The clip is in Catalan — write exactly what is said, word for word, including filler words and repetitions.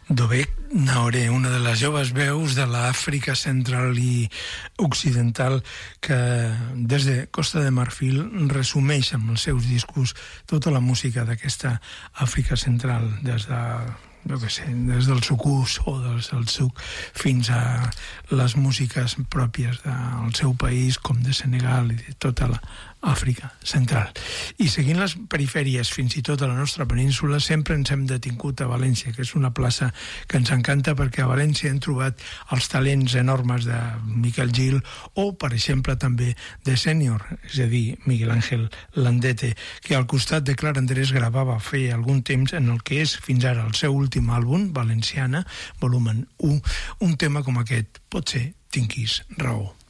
Dovec Naoré, una de les joves veus de l'Àfrica central i occidental que des de Costa de Marfil resumeix amb els seus discos tota la música d'aquesta Àfrica central, des de, jo què sé, des del sucús o des del suc fins a les músiques pròpies del seu país, com de Senegal i de tota l'Àfrica central. I seguint les perifèries fins i tot a la nostra península, sempre ens hem detingut a València, que és una plaça que ens encanta perquè a València hem trobat els talents enormes de Miquel Gil o, per exemple, també de Sènior, és a dir, Miguel Ángel Landete, que al costat de Clara Andrés gravava feia algun temps en el que és fins ara el seu últim àlbum, Valenciana, volumen u, un tema com aquest, Potser tinguis raó.